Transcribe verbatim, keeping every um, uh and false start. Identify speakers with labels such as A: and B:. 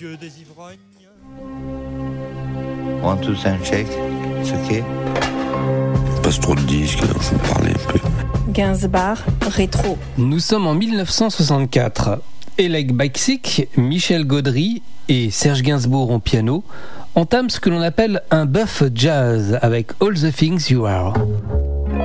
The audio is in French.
A: vieux des ivrognes.
B: One, two, sound check. It's okay.
C: Passe trop de disques, je vous parlais un peu.
D: Gainsbourg, rétro.
E: Nous sommes en dix-neuf cent soixante-quatre. Elek Baiksik, Michel Gaudry et Serge Gainsbourg au piano entament ce que l'on appelle un buff jazz avec All the Things You Are.